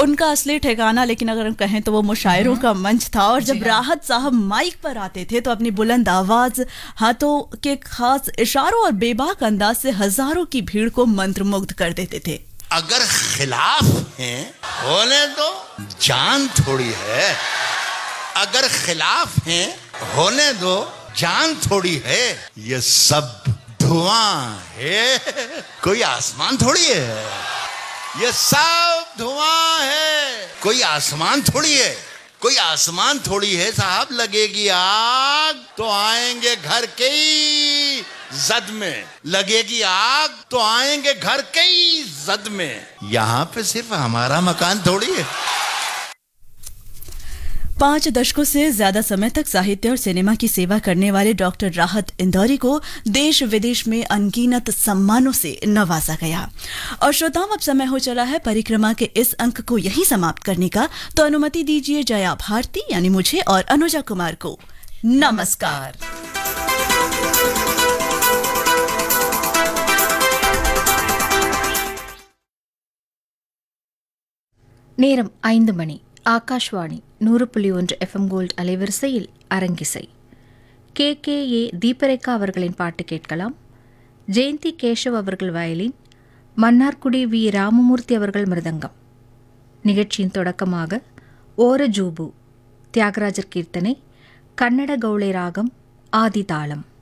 उनका असली ठिकाना, लेकिन अगर हम कहें तो वो मुशायरों का मंच था। और जब राहत साहब माइक पर आते थे तो अपनी बुलंद आवाज, हाथों के खास इशारों और बेबाक अंदाज से हजारों की भीड़ को मंत्रमुग्ध कर देते थे। अगर खिलाफ हैं होने दो, जान थोड़ी है। अगर खिलाफ हैं होने दो, जान थोड़ी है। ये सब धुआं है, कोई आसमान थोड़ी है। ये सब धुआं है, कोई आसमान थोड़ी है। कोई आसमान थोड़ी है साहब। लगेगी आग तो आएंगे घर के ही जद में। लगेगी आग तो आएंगे घर के ही जद में। यहाँ पे सिर्फ हमारा मकान थोड़ी है। 5 दशकों से ज्यादा समय तक साहित्य और सिनेमा की सेवा करने वाले डॉक्टर राहत इंदौरी को देश विदेश में अनगिनत सम्मानों से नवाजा गया। और श्रोताओं, अब समय हो चला है परिक्रमा के इस अंक को यहीं समाप्त करने का। तो अनुमति दीजिए जया भारती यानी मुझे और अनुजा कुमार को नमस्कार। நேரம் 5 மணி. ஆகாஷ்வாணி 100.1 எஃப்எம் கோல்ட் அலைவரிசையில் அரங்கிசை. KKA தீபரேகா அவர்களின் பாட்டு கேட்கலாம். ஜெயந்தி கேஷவ் அவர்கள் வயலின், மன்னார்குடி வி ராமமூர்த்தி அவர்கள் மிருதங்கம். நிகழ்ச்சியின் தொடக்கமாக ஓர ஜூபு தியாகராஜர் கீர்த்தனை, கன்னட கௌளை ராகம், ஆதி தாளம்.